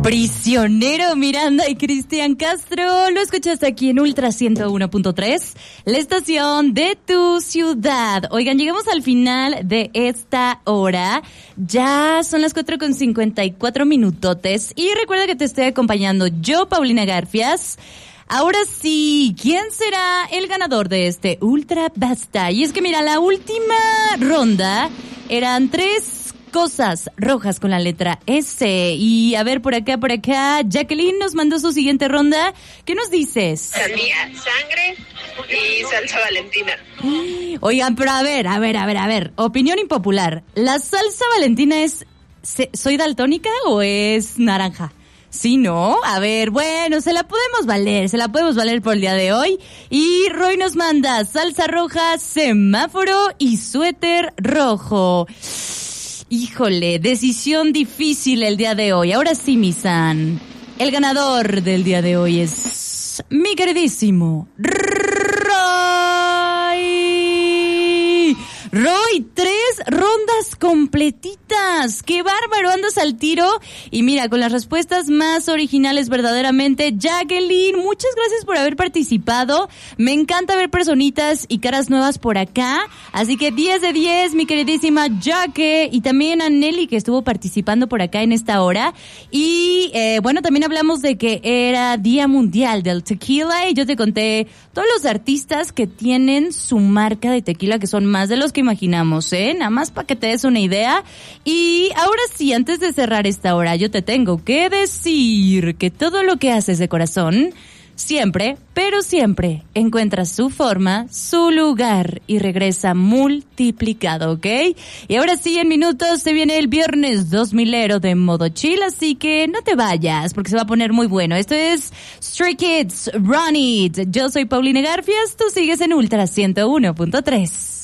Prisionero Miranda y Cristian Castro, lo escuchaste aquí en Ultra 101.3, la estación de tu ciudad. Oigan, llegamos al final de esta hora, ya son las 4:54 minutotes y recuerda que te estoy acompañando yo, Paulina Garfias. Ahora sí, ¿quién será el ganador de este Ultra Basta? Y es que mira, la última ronda eran 3 cosas rojas con la letra S. Y a ver, por acá, Jacqueline nos mandó su siguiente ronda. ¿Qué nos dices? Sandía, sangre y salsa Valentina. Oigan, pero a ver. Opinión impopular. ¿La salsa Valentina es... ¿Soy daltónica o es naranja? Sí, ¿no? A ver, bueno, se la podemos valer por el día de hoy. Y Roy nos manda salsa roja, semáforo y suéter rojo. Híjole, decisión difícil el día de hoy. Ahora sí, mi San, el ganador del día de hoy es mi queridísimo Roy, 3 rondas completitas. ¡Qué bárbaro! Andas al tiro. Y mira, con las respuestas más originales verdaderamente. Jacqueline, muchas gracias por haber participado. Me encanta ver personitas y caras nuevas por acá. Así que 10 de 10, mi queridísima Jacque. Y también a Nelly, que estuvo participando por acá en esta hora. Y bueno, también hablamos de que era Día Mundial del Tequila. Y yo te conté todos los artistas que tienen su marca de tequila, que son más de los que imaginamos, nada más para que te des una idea. Y ahora sí, antes de cerrar esta hora, yo te tengo que decir que todo lo que haces de corazón siempre, pero siempre encuentra su forma, su lugar y regresa multiplicado, ¿ok? Y ahora sí, en minutos se viene el viernes 2000ero de modo chill, así que no te vayas porque se va a poner muy bueno. Esto es Stray Kids, Run It. Yo soy Paulina Garfias, tú sigues en Ultra 101.3.